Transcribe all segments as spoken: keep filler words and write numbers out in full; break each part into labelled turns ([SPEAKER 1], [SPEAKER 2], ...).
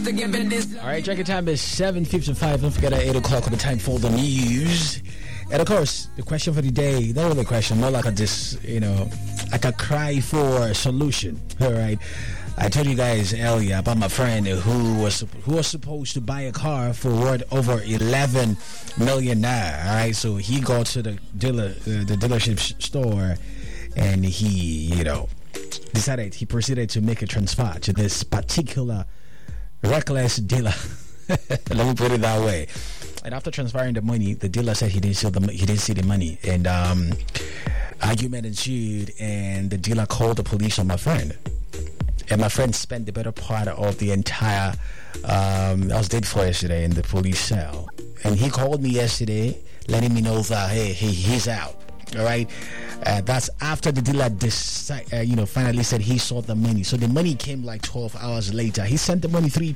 [SPEAKER 1] All right, check your time is seven fifty-five. Don't forget at eight o'clock on the time for the news. And of course, the question for the day, not really a question, more like a just, you know, like a cry for a solution. All right. I told you guys earlier about my friend who was who was supposed to buy a car for worth over eleven million naira. All right. So he got to the dealer, uh, the dealership store, and he, you know, decided, he proceeded to make a transfer to this particular reckless dealer. Let me put it that way. And after transferring the money, the dealer said he didn't see the he didn't see the money, and um, argument ensued. And the dealer called the police on my friend. And my friend spent the better part of the entire. Um, I was dead for yesterday in the police cell, and he called me yesterday, letting me know that hey, he, he's out. All right, uh, that's after the dealer decide, uh, you know, finally said he saw the money. So the money came like twelve hours later. He sent the money three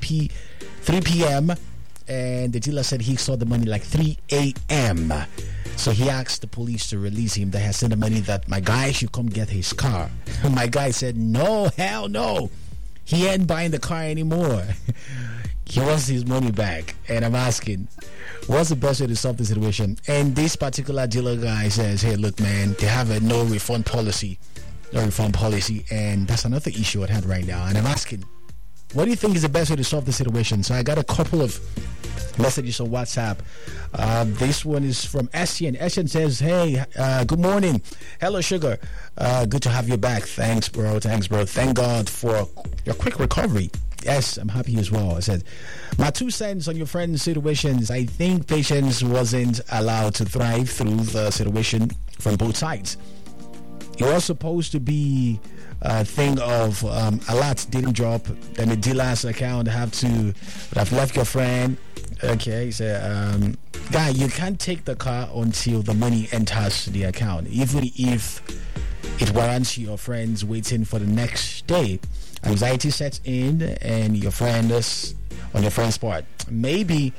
[SPEAKER 1] p.m. and the dealer said he saw the money like three a.m. So he asked the police to release him. They had sent the money that my guy should come get his car. My guy said, no, hell no. He ain't buying the car anymore. He wants his money back. And I'm asking, what's the best way to solve the situation? And this particular dealer guy says, hey, look, man, they have a no refund policy. No refund policy. And that's another issue at hand right now. And I'm asking, what do you think is the best way to solve the situation? So I got a couple of messages on WhatsApp. Um, this one is from Etienne. Etienne says, hey, uh, good morning. Hello, Sugar. Uh, good to have you back. Thanks, bro. Thanks, bro. Thank God for your quick recovery. Yes, I'm happy as well. I said, my two cents on your friend's situations. I think Patience wasn't allowed to thrive through the situation from both sides. It was supposed to be a thing of um, a lot didn't drop, then the dealer's account have to have left your friend. Okay, so um, guy, you can't take the car until the money enters the account, even if it warrants your friends waiting for the next day. Anxiety sets in, and your friend is on your friend's part. Maybe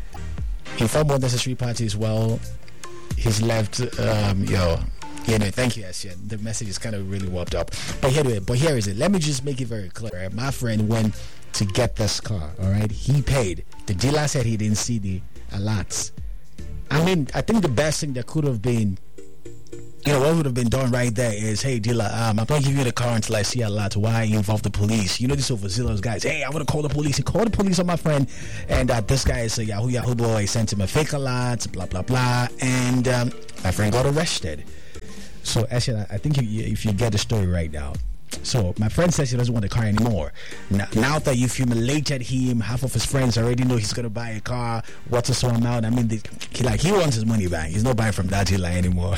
[SPEAKER 1] inform unnecessary parties. Well, he's left. Um, yo. You know, thank you, Asian. The message is kind of really warped up. But here, but here is it. Let me just make it very clear. Right? My friend went to get this car, all right? He paid. The dealer said he didn't see the alerts. I mean, I think the best thing that could have been, you know, what would have been done right there is, hey, dealer, um, I'm not giving you the car until I see alerts. Why involve the police? You know, this overzealous guys. Hey, I'm going to call the police. He called the police on my friend. And uh, this guy is a Yahoo Yahoo boy. He sent him a fake alert, blah, blah, blah. And um, my friend got arrested. So, actually, I think you, if you get the story right now. So, my friend says he doesn't want the car anymore. Now, now that you've humiliated him, half of his friends already know he's going to buy a car. What's a small amount? I mean, the, he, like, he wants his money back. He's not buying from that dealer anymore.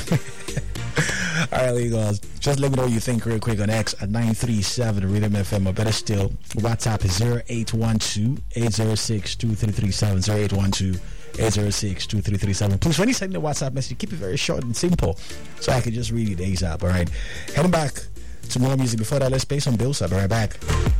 [SPEAKER 1] All right, there you go. Just let me know what you think real quick on X at nine three seven Rhythm F M, or better still, WhatsApp is zero eight one two, eight zero six, two three three seven, zero eight one two, eight zero six, two three three seven. Please, when you send the WhatsApp message, keep it very short and simple so I can just read it ASAP, all right? Heading back to more music. Before that, let's pay some bills. I'll be right back.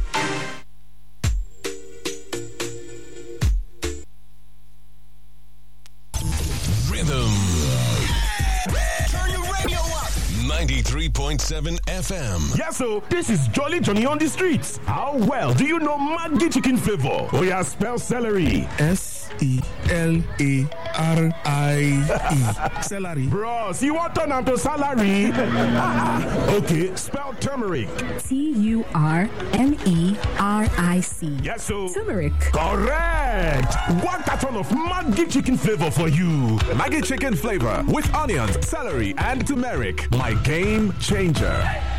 [SPEAKER 2] ninety-three point seven F M.
[SPEAKER 3] Yes, so this is Jolly Johnny on the streets. How well do you know Maggi chicken flavor? Oh yeah, spell celery.
[SPEAKER 4] S E L A R I E. Celery.
[SPEAKER 3] Bros, you want to turn into salary? Okay, spell turmeric.
[SPEAKER 5] T U R M E R I C.
[SPEAKER 3] Yes, so
[SPEAKER 5] turmeric.
[SPEAKER 3] Correct. One carton of Maggi chicken flavor for you.
[SPEAKER 6] Maggi chicken flavor with onions, celery, and turmeric. My game changer.